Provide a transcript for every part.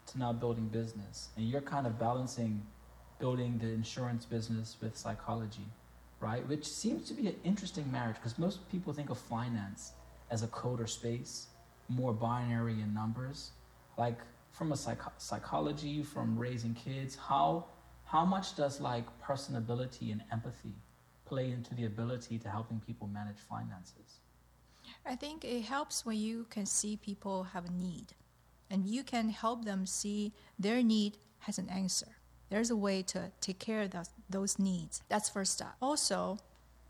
to now building business, and you're kind of balancing building the insurance business with psychology, right? Which seems to be an interesting marriage, because most people think of finance as a code or space, more binary in numbers. Like from a psychology, from raising kids, how much does like personability and empathy play into the ability to helping people manage finances? I think it helps when you can see people have a need, and you can help them see their need has an answer. There's a way to take care of those needs. That's first step. Also,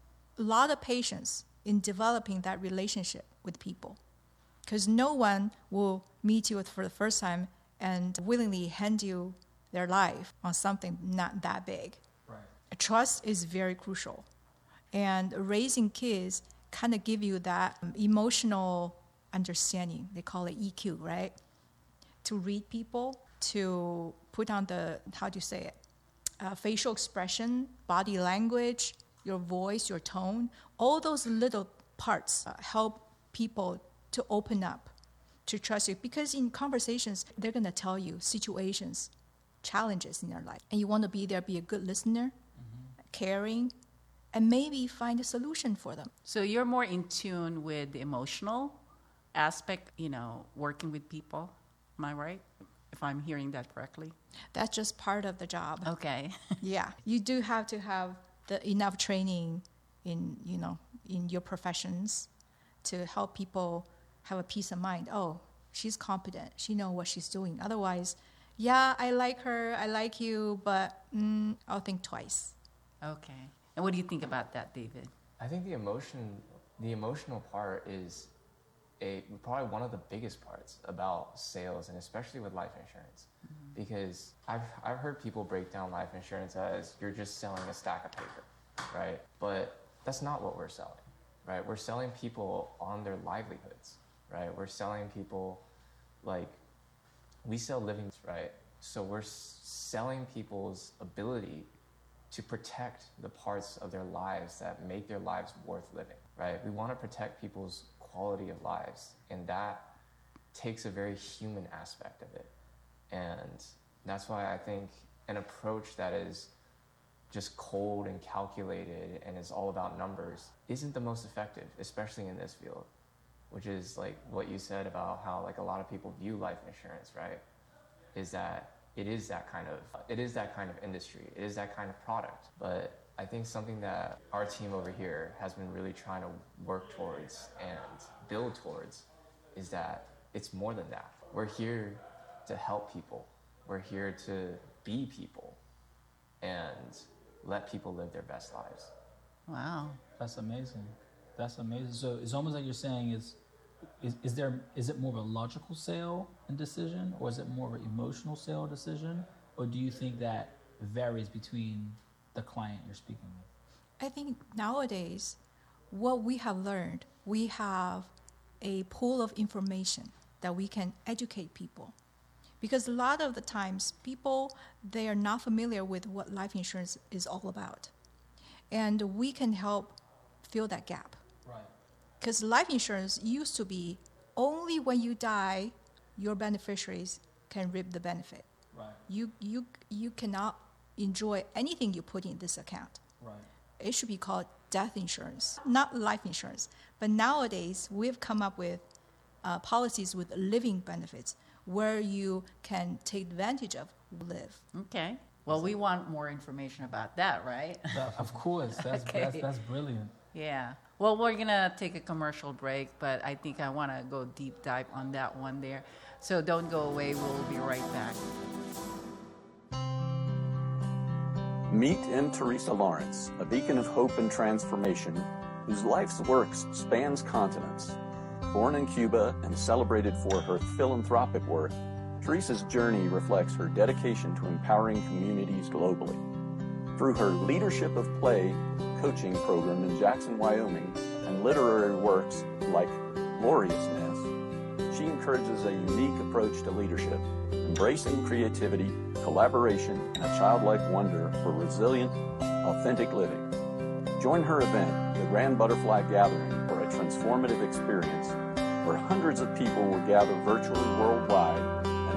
a lot of patience in developing that relationship with people, because no one will meet you for the first time and willingly hand you their life on something not that big. Right. Trust is very crucial. And raising kids kind of give you that emotional understanding. They call it EQ, right? To read people, to put on the, how do you say it, facial expression, body language, your voice, your tone, all those little parts help people to open up, to trust you. Because in conversations, they're going to tell you situations, challenges in their life. And you want to be there, be a good listener, caring, and maybe find a solution for them. So you're more in tune with the emotional aspect, working with people. Am I right? If I'm hearing that correctly? That's just part of the job. Okay. Yeah. You do have to have enough training in your professions to help people have a peace of mind. Oh, she's competent. She knows what she's doing. Otherwise, yeah, I like her, I like you, but I'll think twice. Okay. And what do you think about that, David? I think the emotional part is probably one of the biggest parts about sales, and especially with life insurance. Because I've heard people break down life insurance as you're just selling a stack of paper, right? But that's not what we're selling, right? We're selling people on their livelihoods, right? We're selling people, like, we sell living, right? So we're selling people's ability to protect the parts of their lives that make their lives worth living, right? We want to protect people's quality of lives, and that takes a very human aspect of it. And that's why I think an approach that is just cold and calculated and is all about numbers isn't the most effective, especially in this field, which is like what you said about how like a lot of people view life insurance, right? Is that it is that kind of industry, it is that kind of product. But I think something that our team over here has been really trying to work towards and build towards is that it's more than that. We're here to help people. We're here to be people and let people live their best lives. Wow. That's amazing. That's amazing. So it's almost like you're saying is it more of a logical sale and decision, or is it more of an emotional sale decision? Or do you think that varies between the client you're speaking with? I think nowadays, what we have learned, we have a pool of information that we can educate people. Because a lot of the times, people, they are not familiar with what life insurance is all about. And we can help fill that gap. Right. Because life insurance used to be only when you die, your beneficiaries can reap the benefit. Right. You cannot enjoy anything you put in this account. Right. It should be called death insurance, not life insurance. But nowadays, we've come up with policies with living benefits where you can take advantage of live. Okay. Well, we want more information about that, right? Of course. That's brilliant. Yeah. Well, we're going to take a commercial break, but I think I want to go deep dive on that one there. So don't go away. We'll be right back. Meet M. Teresa Lawrence, a beacon of hope and transformation whose life's works spans continents. Born in Cuba and celebrated for her philanthropic work, Teresa's journey reflects her dedication to empowering communities globally. Through her Leadership of Play coaching program in Jackson, Wyoming, and literary works like Gloriousness, she encourages a unique approach to leadership, embracing creativity, collaboration, and a childlike wonder for resilient, authentic living. Join her event, the Grand Butterfly Gathering, for a transformative experience where hundreds of people will gather virtually worldwide